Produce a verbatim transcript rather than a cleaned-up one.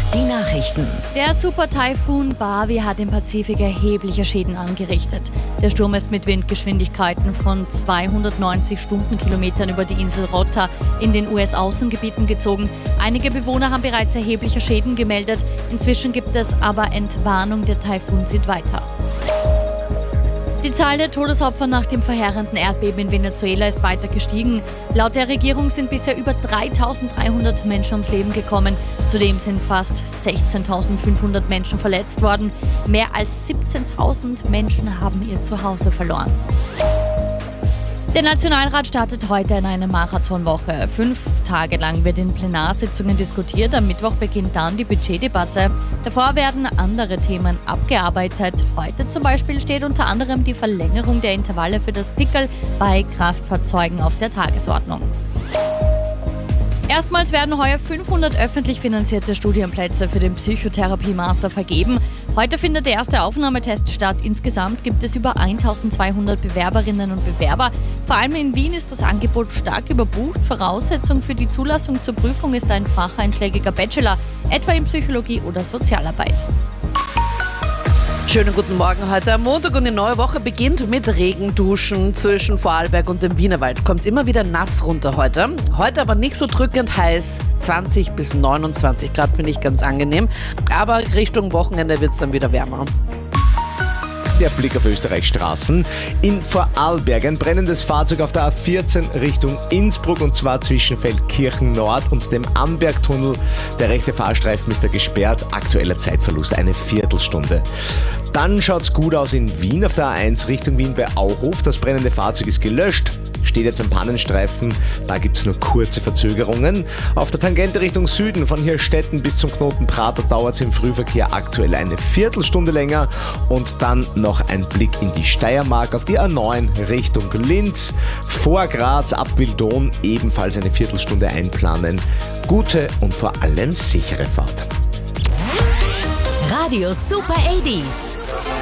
Die Nachrichten. Der Super-Taifun Bavi hat im Pazifik erhebliche Schäden angerichtet. Der Sturm ist mit Windgeschwindigkeiten von zweihundertneunzig Stundenkilometern über die Insel Rota in den U S-Außengebieten gezogen. Einige Bewohner haben bereits erhebliche Schäden gemeldet. Inzwischen gibt es aber Entwarnung, der Taifun zieht weiter. Die Zahl der Todesopfer nach dem verheerenden Erdbeben in Venezuela ist weiter gestiegen. Laut der Regierung sind bisher über dreitausenddreihundert Menschen ums Leben gekommen. Zudem sind fast sechzehntausendfünfhundert Menschen verletzt worden. Mehr als siebzehntausend Menschen haben ihr Zuhause verloren. Der Nationalrat startet heute in eine Marathonwoche. Fünf Tage lang wird in Plenarsitzungen diskutiert. Am Mittwoch beginnt dann die Budgetdebatte. Davor werden andere Themen abgearbeitet. Heute zum Beispiel steht unter anderem die Verlängerung der Intervalle für das Pickel bei Kraftfahrzeugen auf der Tagesordnung. Erstmals werden heuer fünfhundert öffentlich finanzierte Studienplätze für den Psychotherapie-Master vergeben. Heute findet der erste Aufnahmetest statt. Insgesamt gibt es über eintausendzweihundert Bewerberinnen und Bewerber. Vor allem in Wien ist das Angebot stark überbucht. Voraussetzung für die Zulassung zur Prüfung ist ein facheinschlägiger Bachelor, etwa in Psychologie oder Sozialarbeit. Schönen guten Morgen heute am Montag und die neue Woche beginnt mit Regenduschen zwischen Vorarlberg und dem Wienerwald. Kommt immer wieder nass runter heute. Heute aber nicht so drückend heiß, zwanzig bis neunundzwanzig Grad finde ich ganz angenehm. Aber Richtung Wochenende wird es dann wieder wärmer. Der Blick auf Österreichs Straßen. In Vorarlberg ein brennendes Fahrzeug auf der A vierzehn Richtung Innsbruck und zwar zwischen Feldkirchen Nord und dem Ambergtunnel. Der rechte Fahrstreifen ist da gesperrt. Aktueller Zeitverlust eine Viertelstunde. Dann schaut's gut aus in Wien auf der A eins Richtung Wien bei Auhof. Das brennende Fahrzeug ist gelöscht. Steht jetzt am Pannenstreifen, da gibt es nur kurze Verzögerungen. Auf der Tangente Richtung Süden von Hirstetten bis zum Knoten Prater dauert es im Frühverkehr aktuell eine Viertelstunde länger. Und dann noch ein Blick in die Steiermark auf die A neun Richtung Linz. Vor Graz ab Wildon ebenfalls eine Viertelstunde einplanen. Gute und vor allem sichere Fahrt. Radio Super achtziger.